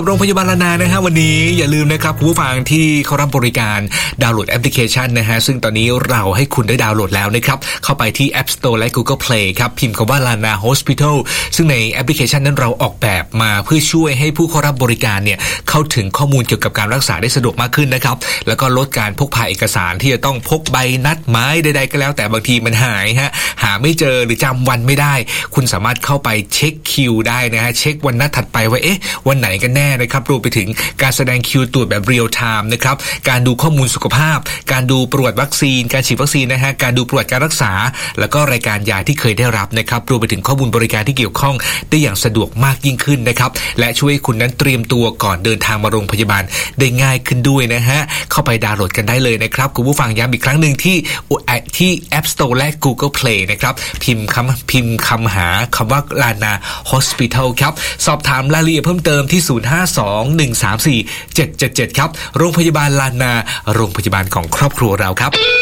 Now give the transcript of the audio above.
โรงพยาบาลลานานะฮะวันนี้อย่าลืมนะครับผู้ฟังที่เขารับบริการดาวน์โหลดแอปพลิเคชันนะฮะซึ่งตอนนี้เราให้คุณได้ดาวน์โหลดแล้วนะครับเข้าไปที่ App Store และ Google Play ครับพิมพ์คำว่า Lana Hospital ซึ่งในแอปพลิเคชันนั้นเราออกแบบมาเพื่อช่วยให้ผู้เข้ารับบริการเนี่ยเข้าถึงข้อมูลเกี่ยวกับการรักษาได้สะดวกมากขึ้นนะครับแล้วก็ลดการพกพาเอกสารที่จะต้องพกใบนัดหมายใดๆก็แล้วแต่บางทีมันหายฮะหาไม่เจอหรือจำวันไม่ได้คุณสามารถเข้าไปเช็คคิวได้นะฮะเช็ควันนัดถัดไปว่าวันไหนกันแน่นะครับรวมไปถึงการแสดงคิวตรวจแบบเรียลไทม์นะครับการดูข้อมูลสุขภาพการดูประวัติวัคซีนการฉีดวัคซีนนะฮะการดูประวัติการรักษาแล้วก็รายการยาที่เคยได้รับนะครับรวมไปถึงข้อมูลบริการที่เกี่ยวข้องได้อย่างสะดวกมากยิ่งขึ้นนะครับและช่วยคุณนั้นเตรียมตัวก่อนเดินทางมาโรงพยาบาลได้ง่ายขึ้นด้วยนะฮะเข้าไปดาวน์โหลดกันได้เลยนะครับคุณผู้ฟังย้ำอีกครั้งนึงที่ App Store และ Google Play นะครับพิมพ์คำหาคำว่า Lana Hospital ครับสอบถามรายละเอียดเพิ่มเติมที่0521347777ครับโรงพยาบาลลานาโรงพยาบาลของครอบครัวเราครับ